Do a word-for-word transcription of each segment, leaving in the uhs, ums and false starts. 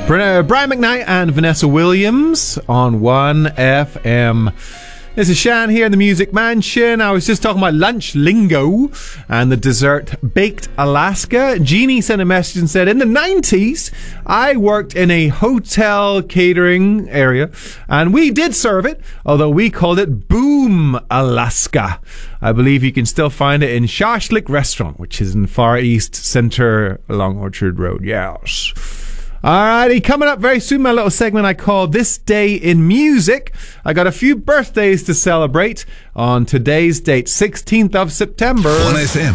Brian McKnight and Vanessa Williams on one F M. This is Shan here in the Music Mansion. I was just talking about lunch lingo and the dessert Baked Alaska. Jeannie sent a message and said, in the nineties, I worked in a hotel catering area and we did serve it, although we called it Boom Alaska. I believe you can still find it in Shashlik Restaurant, which is in Far East Centre along Orchard Road. Yes. Alrighty, coming up very soon, my little segment I call This Day in Music. I got a few birthdays to celebrate on today's date, sixteenth of September. one F M.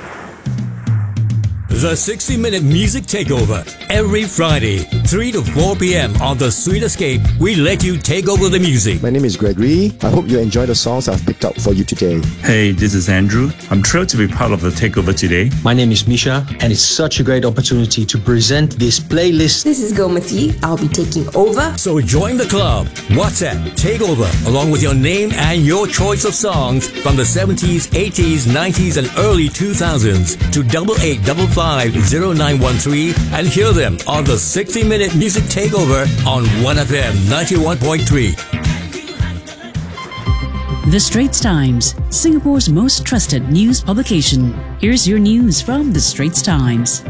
The sixty minute Music Takeover. Every Friday, three to four p.m. on The Sweet Escape, we let you take over the music. My name is Gregory. I hope you enjoy the songs I've picked out for you today. Hey, this is Andrew. I'm thrilled to be part of the Takeover today. My name is Misha, and it's such a great opportunity to present this playlist. This is Gomati. I'll be taking over. So join the club. WhatsApp Takeover, along with your name and your choice of songs from the seventies, eighties, nineties, and early two thousands to double eight double five zero nine one three and hear them on the sixty minute Music Takeover on one F M ninety-one point three. The Straits Times, Singapore's most trusted news publication. Here's your news from The Straits Times.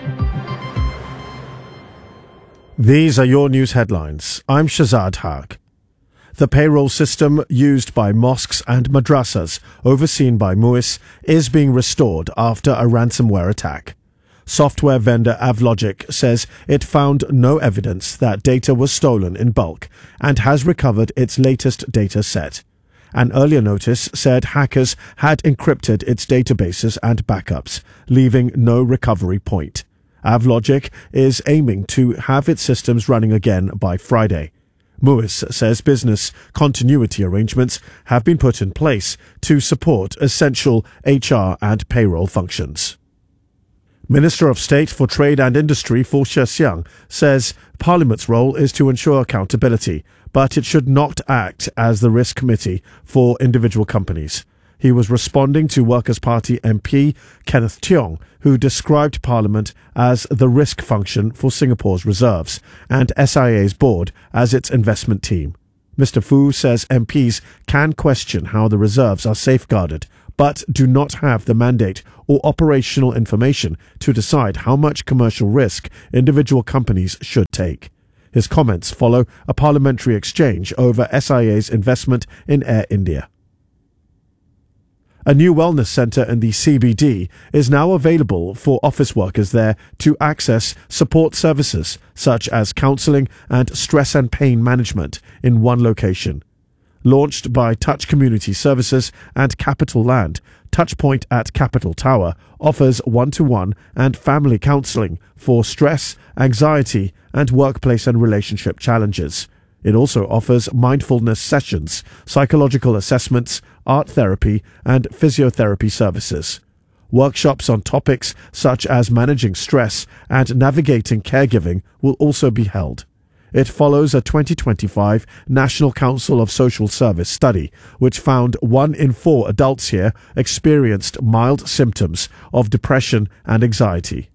These are your news headlines. I'm Shazad Haq. The payroll system used by mosques and madrasas, overseen by MUIS, is being restored after a ransomware attack. Software vendor Avlogic says it found no evidence that data was stolen in bulk and has recovered its latest data set. An earlier notice said hackers had encrypted its databases and backups, leaving no recovery point. Avlogic is aiming to have its systems running again by Friday. MUIS says business continuity arrangements have been put in place to support essential H R and payroll functions. Minister of State for Trade and Industry Fo Shesiang says Parliament's role is to ensure accountability, but it should not act as the risk committee for individual companies. He was responding to Workers' Party M P Kenneth Tiong, who described Parliament as the risk function for Singapore's reserves and S I A's board as its investment team. Mister Fu says M Ps can question how the reserves are safeguarded, but do not have the mandate or operational information to decide how much commercial risk individual companies should take. His comments follow a parliamentary exchange over S I A's investment in Air India. A new wellness centre in the C B D is now available for office workers there to access support services such as counselling and stress and pain management in one location. Launched by Touch Community Services and Capital Land, Touchpoint at Capital Tower offers one-to-one and family counselling for stress, anxiety, and workplace and relationship challenges. It also offers mindfulness sessions, psychological assessments, art therapy, and physiotherapy services. Workshops on topics such as managing stress and navigating caregiving will also be held. It follows a twenty twenty-five National Council of Social Service study, which found one in four adults here experienced mild symptoms of depression and anxiety.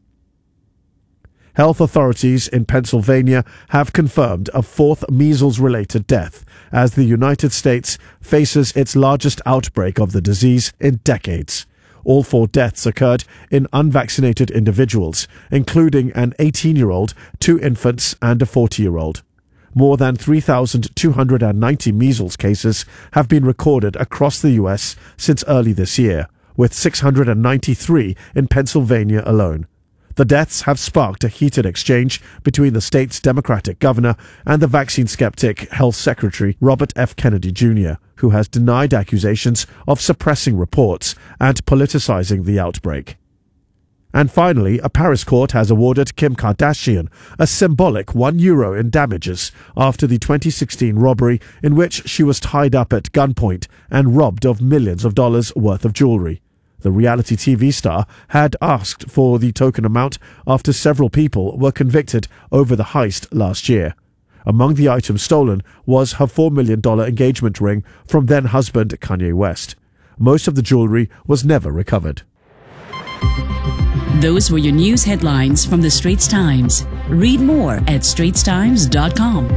Health authorities in Pennsylvania have confirmed a fourth measles-related death as the United States faces its largest outbreak of the disease in decades. All four deaths occurred in unvaccinated individuals, including an eighteen-year-old, two infants, and a forty-year-old. More than three thousand two hundred ninety measles cases have been recorded across the U S since early this year, with six hundred ninety-three in Pennsylvania alone. The deaths have sparked a heated exchange between the state's Democratic governor and the vaccine skeptic Health Secretary Robert F. Kennedy Junior, who has denied accusations of suppressing reports and politicizing the outbreak. And finally, a Paris court has awarded Kim Kardashian a symbolic one euro in damages after the twenty sixteen robbery in which she was tied up at gunpoint and robbed of millions of dollars worth of jewelry. The reality T V star had asked for the token amount after several people were convicted over the heist last year. Among the items stolen was her four million dollars engagement ring from then-husband Kanye West. Most of the jewelry was never recovered. Those were your news headlines from The Straits Times. Read more at straits times dot com.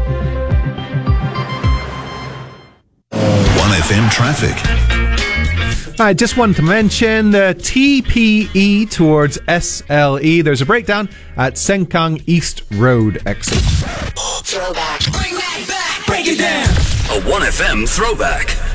one F M traffic. I just wanted to mention the T P E towards S L E. There's a breakdown at Sengkang East Road exit. Throwback. Bring that back. Break it down. A one F M throwback.